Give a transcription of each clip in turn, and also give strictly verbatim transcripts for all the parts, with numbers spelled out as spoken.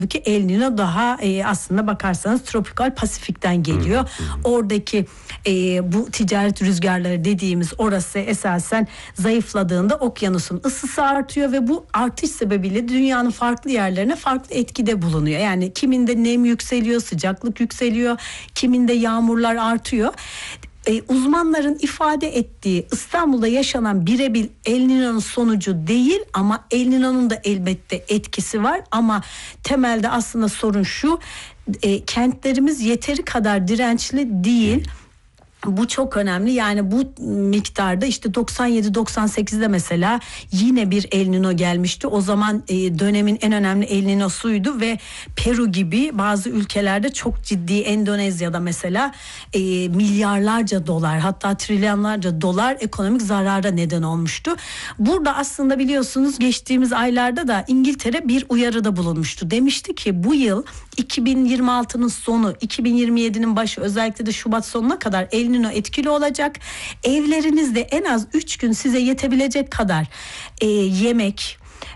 Halbuki El Niño daha e, aslında bakarsanız tropikal Pasifik'ten geliyor. Hı hı. Oradaki e, bu ticaret rüzgarları dediğimiz orası esasen zayıfladığında okyanusun ısısı artıyor ve bu artış sebebiyle dünyanın farklı yerlerine farklı etkide bulunuyor. Yani kiminde nem yükseliyor, sıcaklık yükseliyor, kiminde yağmurlar artıyor. Ee, uzmanların ifade ettiği İstanbul'da yaşanan birebir El Niño'nun sonucu değil ama El Niño'nun da elbette etkisi var ama temelde aslında sorun şu, e, kentlerimiz yeteri kadar dirençli değil. Bu çok önemli. Yani bu miktarda işte doksan yedi doksan sekizde mesela yine bir El Niño gelmişti. O zaman e, dönemin en önemli El Niño'suydu ve Peru gibi bazı ülkelerde çok ciddi, Endonezya'da mesela e, milyarlarca dolar, hatta trilyonlarca dolar ekonomik zarara neden olmuştu. Burada aslında biliyorsunuz geçtiğimiz aylarda da İngiltere bir uyarıda bulunmuştu. Demişti ki bu yıl iki bin yirmi altının sonu, iki bin yirmi yedinin başı, özellikle de Şubat sonuna kadar El Niño etkili olacak. Evlerinizde en az üç gün size yetebilecek kadar e, yemek,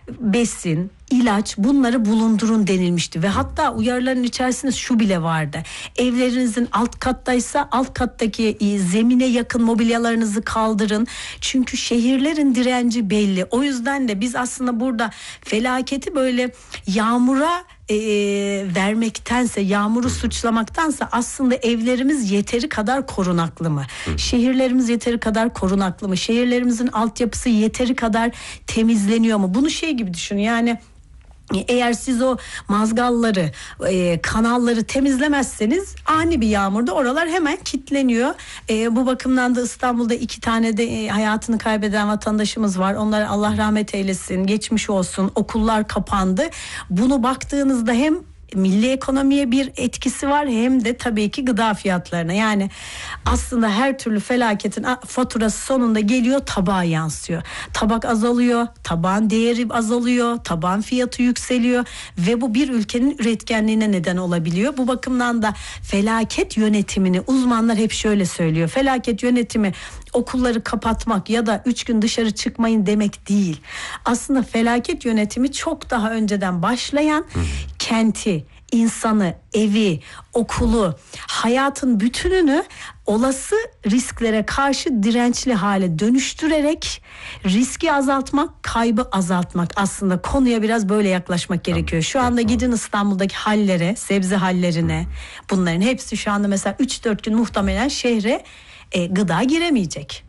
besin, ilaç, bunları bulundurun denilmişti ve hatta uyarıların içerisinde şu bile vardı: evlerinizin alt kattaysa alt kattaki e, zemine yakın mobilyalarınızı kaldırın, çünkü şehirlerin direnci belli. O yüzden de biz aslında burada felaketi böyle yağmura e, vermektense, yağmuru suçlamaktansa aslında evlerimiz yeteri kadar korunaklı mı? Şehirlerimiz yeteri kadar korunaklı mı? Şehirlerimizin altyapısı yeteri kadar temizleniyor mu? Bunu şey gibi düşünün, yani eğer siz o mazgalları, e, kanalları temizlemezseniz ani bir yağmurda oralar hemen kilitleniyor. E, bu bakımdan da İstanbul'da iki tane de e, hayatını kaybeden vatandaşımız var. Onlara Allah rahmet eylesin, geçmiş olsun. Okullar kapandı. Bunu baktığınızda hem milli ekonomiye bir etkisi var hem de tabii ki gıda fiyatlarına. Yani aslında her türlü felaketin faturası sonunda geliyor, tabağa yansıyor. Tabak azalıyor, tabağın değeri azalıyor, tabağın fiyatı yükseliyor ve bu bir ülkenin üretkenliğine neden olabiliyor. Bu bakımdan da felaket yönetimini uzmanlar hep şöyle söylüyor: felaket yönetimi okulları kapatmak ya da üç gün dışarı çıkmayın demek değil. Aslında felaket yönetimi çok daha önceden başlayan, kenti, insanı, evi, okulu, hayatın bütününü olası risklere karşı dirençli hale dönüştürerek riski azaltmak, kaybı azaltmak. Aslında konuya biraz böyle yaklaşmak gerekiyor. Şu anda gidin İstanbul'daki hallere, sebze hallerine, bunların hepsi şu anda mesela üç dört gün muhtemelen şehre e, gıda giremeyecek.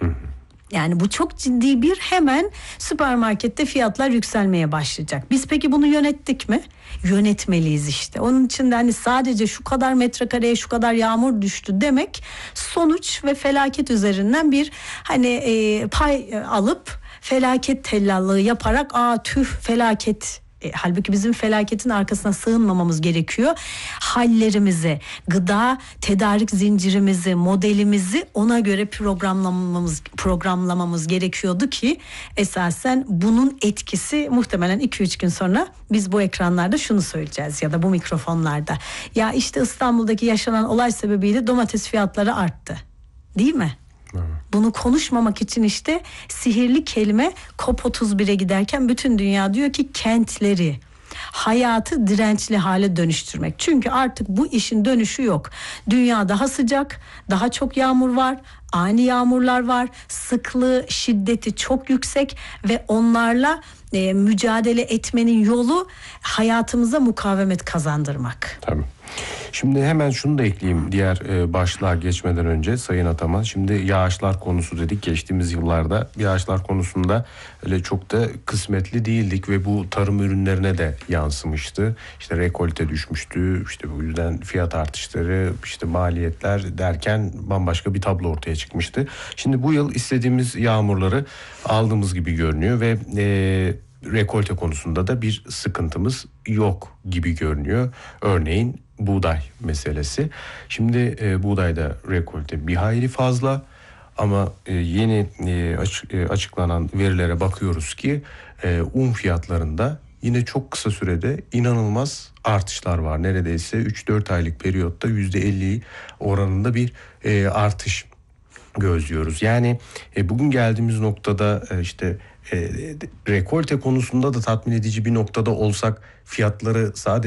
Yani bu çok ciddi bir, hemen süpermarkette fiyatlar yükselmeye başlayacak. Biz peki bunu yönettik mi? Yönetmeliyiz işte. Onun için de hani sadece şu kadar metrekareye şu kadar yağmur düştü demek sonuç ve felaket üzerinden bir hani e, pay alıp felaket tellallığı yaparak aa tüh felaket. E, halbuki bizim felaketin arkasına sığınmamamız gerekiyor. Hallerimizi, gıda tedarik zincirimizi, modelimizi ona göre programlamamız programlamamız gerekiyordu ki esasen bunun etkisi muhtemelen iki üç gün sonra biz bu ekranlarda şunu söyleyeceğiz ya da bu mikrofonlarda. Ya işte İstanbul'daki yaşanan olay sebebiyle domates fiyatları arttı. Değil mi? Bunu konuşmamak için işte sihirli kelime COP otuz bire giderken bütün dünya diyor ki kentleri, hayatı dirençli hale dönüştürmek. Çünkü artık bu işin dönüşü yok. Dünya daha sıcak, daha çok yağmur var, ani yağmurlar var, sıklığı, şiddeti çok yüksek ve onlarla e, mücadele etmenin yolu hayatımıza mukavemet kazandırmak. Tabii. Şimdi hemen şunu da ekleyeyim diğer e, başlığa geçmeden önce Sayın Ataman. Şimdi yağışlar konusu dedik. Geçtiğimiz yıllarda yağışlar konusunda öyle çok da kısmetli değildik ve bu tarım ürünlerine de yansımıştı. İşte rekolte düşmüştü. İşte bu yüzden fiyat artışları, işte maliyetler derken bambaşka bir tablo ortaya çıkmıştı. Şimdi bu yıl istediğimiz yağmurları aldığımız gibi görünüyor ve e, rekolte konusunda da bir sıkıntımız yok gibi görünüyor. Örneğin buğday meselesi. Şimdi e, buğdayda rekolte bir hayli fazla ama e, yeni e, açık, e, açıklanan verilere bakıyoruz ki e, un fiyatlarında yine çok kısa sürede inanılmaz artışlar var. Neredeyse üç dört aylık periyotta yüzde elli oranında bir e, artış gözlüyoruz. Yani e, bugün geldiğimiz noktada e, işte e, rekolte konusunda da tatmin edici bir noktada olsak fiyatları sadece